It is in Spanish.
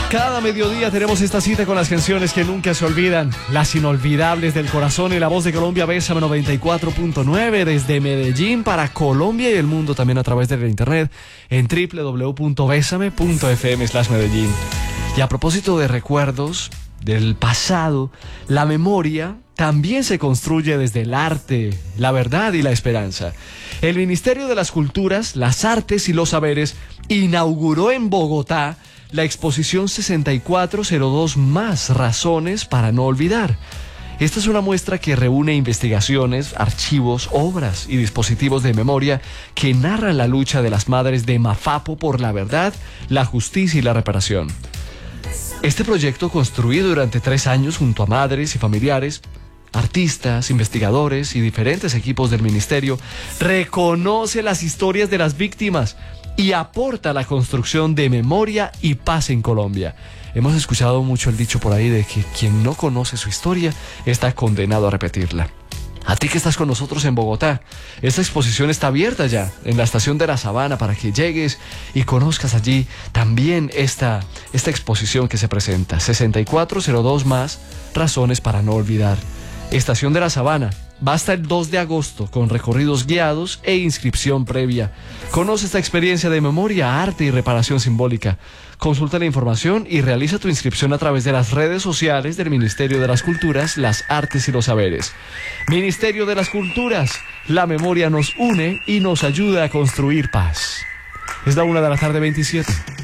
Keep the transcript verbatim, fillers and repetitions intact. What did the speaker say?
Cada mediodía tenemos esta cita con las canciones que nunca se olvidan, las inolvidables del corazón y la voz de Colombia. Bésame noventa y cuatro punto nueve desde Medellín para Colombia y el mundo, también a través de la internet en doble u doble u doble u punto besame punto efe eme slash Medellín. Y a propósito de recuerdos del pasado, la memoria también se construye desde el arte, la verdad y la esperanza. El Ministerio de las Culturas, las Artes y los Saberes inauguró en Bogotá la exposición sesenta y cuatro cero dos Más Razones para No Olvidar. Esta es una muestra que reúne investigaciones, archivos, obras y dispositivos de memoria que narran la lucha de las madres de Mafapo por la verdad, la justicia y la reparación. Este proyecto, construido durante tres años junto a madres y familiares, artistas, investigadores y diferentes equipos del ministerio, reconoce las historias de las víctimas y aporta a la construcción de memoria y paz en Colombia. Hemos escuchado mucho el dicho por ahí de que quien no conoce su historia está condenado a repetirla. A ti que estás con nosotros en Bogotá, esta exposición está abierta ya en la estación de La Sabana para que llegues y conozcas allí también esta, esta exposición que se presenta. sesenta y cuatro cero dos Más Razones para No Olvidar. Estación de La Sabana. Va hasta el dos de agosto con recorridos guiados e inscripción previa. Conoce esta experiencia de memoria, arte y reparación simbólica. Consulta la información y realiza tu inscripción a través de las redes sociales del Ministerio de las Culturas, las Artes y los Saberes. Ministerio de las Culturas, la memoria nos une y nos ayuda a construir paz. Es la una de la tarde, veintisiete.